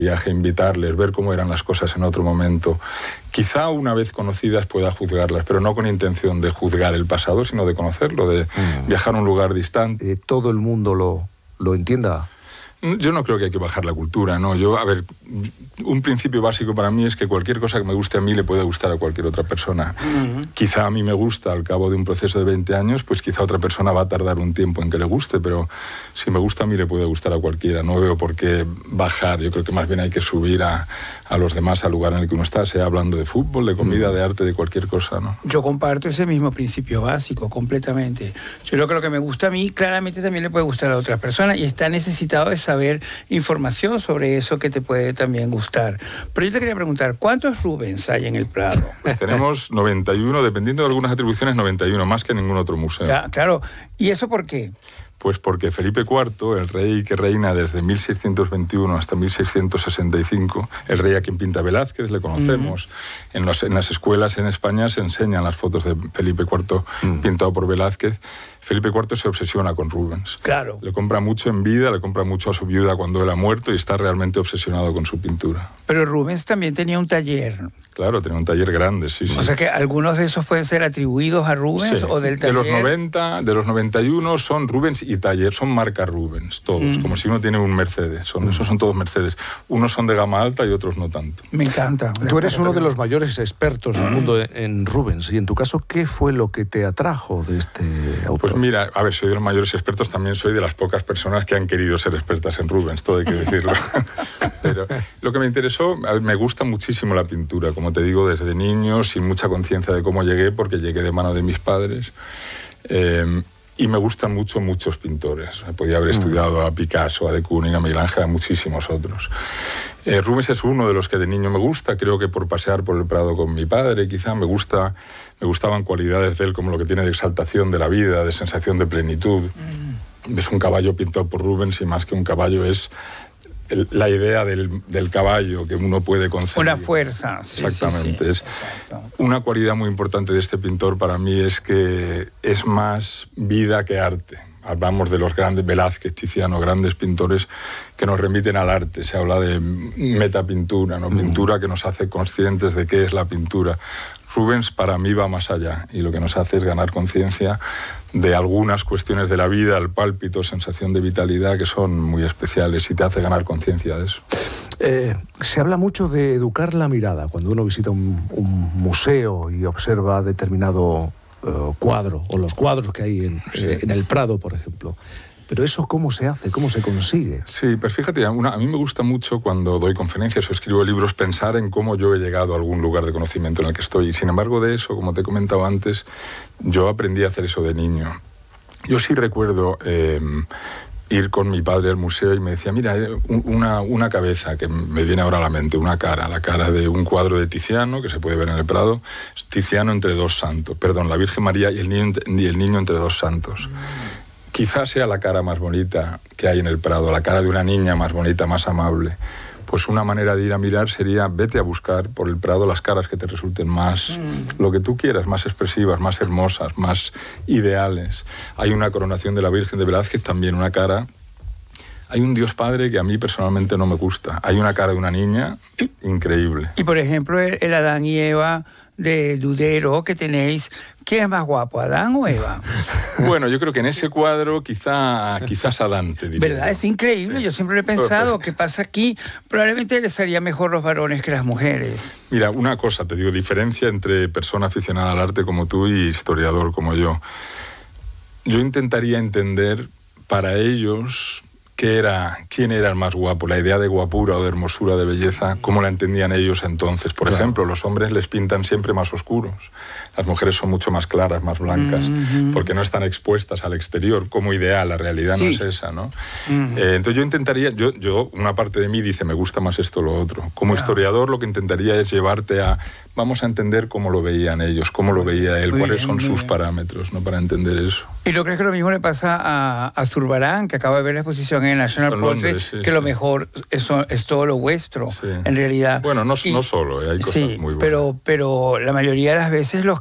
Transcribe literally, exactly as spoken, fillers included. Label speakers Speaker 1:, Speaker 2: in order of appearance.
Speaker 1: viaje, invitarles, ver cómo eran las cosas en otro momento. Quizá una vez conocidas pueda juzgarlas, pero no con intención de juzgar el pasado, sino de conocerlo, de mm. viajar a un lugar distante.
Speaker 2: Eh, todo el mundo lo, lo entienda.
Speaker 1: Yo no creo que hay que bajar la cultura, ¿no? Yo, a ver, un principio básico para mí es que cualquier cosa que me guste a mí le puede gustar a cualquier otra persona. Uh-huh. Quizá a mí me gusta al cabo de un proceso de veinte años, pues quizá otra persona va a tardar un tiempo en que le guste, pero si me gusta a mí le puede gustar a cualquiera. No veo por qué bajar. Yo creo que más bien hay que subir a, a los demás al lugar en el que uno está, sea hablando de fútbol, de comida, uh-huh. de arte, de cualquier cosa, ¿no?
Speaker 3: Yo comparto ese mismo principio básico, completamente. Yo creo que lo que me gusta a mí, claramente también le puede gustar a otras personas y está necesitado de saber información sobre eso que te puede también gustar. Pero yo te quería preguntar, ¿cuántos Rubens hay en el Prado?
Speaker 1: Pues tenemos noventa y uno, dependiendo de algunas atribuciones, noventa y uno, más que en ningún otro museo.
Speaker 3: Ya, claro. ¿Y eso por qué?
Speaker 1: Pues porque Felipe cuarto, el rey que reina desde mil seiscientos veintiuno hasta mil seiscientos sesenta y cinco, el rey a quien pinta Velázquez, le conocemos. Mm. En, los, en las escuelas en España se enseñan las fotos de Felipe cuarto mm. pintado por Velázquez. Felipe cuarto se obsesiona con Rubens.
Speaker 3: Claro.
Speaker 1: Le compra mucho en vida, le compra mucho a su viuda cuando él ha muerto y está realmente obsesionado con su pintura.
Speaker 3: Pero Rubens también tenía un taller.
Speaker 1: Claro, tenía un taller grande, sí, sí.
Speaker 3: O sea que algunos de esos pueden ser atribuidos a Rubens, sí. o del taller.
Speaker 1: De los noventa, de los noventa y uno son Rubens y taller, son marca Rubens, todos, mm. como si uno tiene un Mercedes. Son, mm. Esos son todos Mercedes. Unos son de gama alta y otros no tanto.
Speaker 3: Me encanta.
Speaker 2: Tú eres uno de los mayores expertos del mundo en Rubens. Y en tu caso, ¿qué fue lo que te atrajo de este autor?
Speaker 1: Pues mira, a ver, soy de los mayores expertos, también soy de las pocas personas que han querido ser expertas en Rubens, todo hay que decirlo. Pero lo que me interesó, a ver, me gusta muchísimo la pintura, como te digo, desde niño, sin mucha conciencia de cómo llegué, porque llegué de mano de mis padres. Eh, y me gustan mucho muchos pintores. Podía haber estudiado a Picasso, a de Kooning, a Miguel Ángel, a muchísimos otros. Eh, Rubens es uno de los que de niño me gusta, creo que por pasear por el Prado con mi padre, quizá me gusta, me gustaban cualidades de él como lo que tiene de exaltación de la vida, de sensación de plenitud. Mm. Es un caballo pintado por Rubens y más que un caballo es el, la idea del, del caballo que uno puede concebir.
Speaker 3: Una fuerza. Sí,
Speaker 1: exactamente.
Speaker 3: Sí, sí.
Speaker 1: Es una cualidad muy importante de este pintor para mí es que es más vida que arte. Hablamos de los grandes, Velázquez, Tiziano, grandes pintores que nos remiten al arte. Se habla de metapintura, ¿no? Mm. Pintura que nos hace conscientes de qué es la pintura. Rubens para mí va más allá y lo que nos hace es ganar conciencia de algunas cuestiones de la vida, el pálpito, sensación de vitalidad que son muy especiales y te hace ganar conciencia de eso.
Speaker 2: Eh, se habla mucho de educar la mirada cuando uno visita un, un museo y observa determinado Uh, cuadro, o los cuadros que hay en, sí. eh, en el Prado, por ejemplo. Pero eso, ¿cómo se hace? ¿Cómo se consigue?
Speaker 1: Sí, pues fíjate, una, a mí me gusta mucho cuando doy conferencias o escribo libros pensar en cómo yo he llegado a algún lugar de conocimiento en el que estoy. Y sin embargo de eso, como te he comentado antes, yo aprendí a hacer eso de niño. Yo sí recuerdo eh, ir con mi padre al museo y me decía, mira, una, una cabeza que me viene ahora a la mente, una cara, la cara de un cuadro de Tiziano, que se puede ver en el Prado, es Tiziano entre dos santos, perdón, la Virgen María y el niño, y el niño entre dos santos. Mm. Quizás sea la cara más bonita que hay en el Prado, la cara de una niña más bonita, más amable. Pues una manera de ir a mirar sería, vete a buscar por el Prado las caras que te resulten más, mm. lo que tú quieras, más expresivas, más hermosas, más ideales. Hay una coronación de la Virgen de Velázquez, también una cara. Hay un Dios Padre que a mí personalmente no me gusta. Hay una cara de una niña increíble.
Speaker 3: Y por ejemplo, el Adán y Eva de Dudero que tenéis, ¿quién es más guapo, Adán o Eva?
Speaker 1: Bueno, yo creo que en ese cuadro quizá, quizás Adán, te diría.
Speaker 3: ¿Verdad? Es increíble. Sí. Yo siempre he pensado que pasa aquí, probablemente les haría mejor los varones que las mujeres.
Speaker 1: Mira, una cosa, te digo, diferencia entre persona aficionada al arte como tú y historiador como yo. Yo intentaría entender para ellos qué era, quién era el más guapo, la idea de guapura o de hermosura, de belleza, cómo la entendían ellos entonces. Por claro. ejemplo, los hombres les pintan siempre más oscuros. Las mujeres son mucho más claras, más blancas, mm-hmm. porque no están expuestas al exterior como ideal. La realidad sí. no es esa, ¿no? Mm-hmm. Eh, entonces yo intentaría, yo, yo, una parte de mí dice, me gusta más esto o lo otro. Como claro. historiador lo que intentaría es llevarte a, vamos a entender cómo lo veían ellos, cómo lo veía él, muy cuáles bien, son sus bien. parámetros, ¿no? Para entender eso.
Speaker 3: ¿Y lo crees que lo mismo le pasa a, a Zurbarán, que acaba de ver la exposición en el National Portrait, sí, que sí. lo mejor es, es todo lo vuestro, sí. en realidad?
Speaker 1: Bueno, no,
Speaker 3: y,
Speaker 1: no solo, ¿eh? Hay cosas
Speaker 3: sí,
Speaker 1: muy buenas.
Speaker 3: Pero, pero la mayoría de las veces los